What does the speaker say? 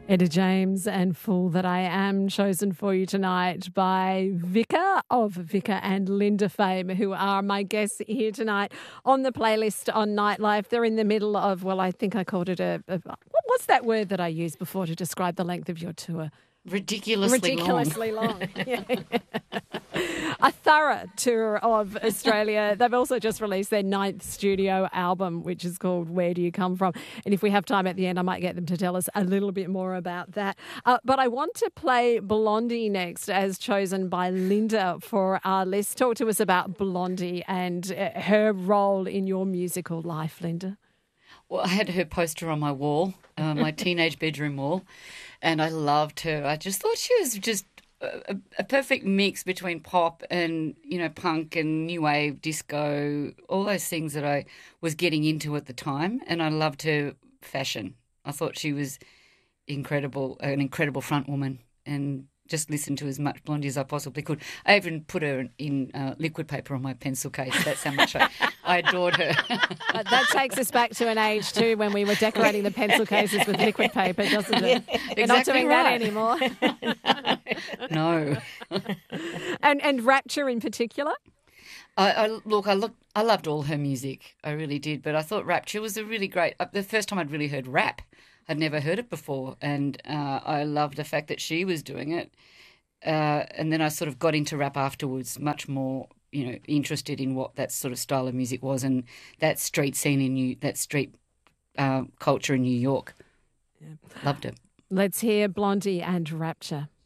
Etta James and Fool That I Am, chosen for you tonight by Vicar of Vicar and Linda fame, who are my guests here tonight on the playlist on Nightlife. They're in the middle of, well, I think I called it what's that word that I used before to describe the length of your tour? Ridiculously long. Yeah. A thorough tour of Australia. They've also just released their 9th studio album, which is called Where Do You Come From? And if we have time at the end, I might get them to tell us a little bit more about that. But I want to play Blondie next, as chosen by Linda for our list. Talk to us about Blondie and her role in your musical life, Linda. Well, I had her poster on my wall, my teenage bedroom wall, and I loved her. I just thought she was just a perfect mix between pop and, punk and new wave, disco, all those things that I was getting into at the time. And I loved her fashion. I thought she was incredible, an incredible front woman, and just listened to as much Blondie as I possibly could. I even put her in liquid paper on my pencil case. That's how much I adored her. That takes us back to an age too when we were decorating the pencil cases with liquid paper, doesn't it? Yeah, We're not doing that anymore. No. And Rapture in particular? I loved all her music. I really did. But I thought Rapture was a really great. The first time I'd really heard rap. I'd never heard it before, and I loved the fact that she was doing it. And then I sort of got into rap afterwards, much more, interested in what that sort of style of music was and that street scene that street culture in New York. Yeah. Loved it. Let's hear Blondie and Rapture.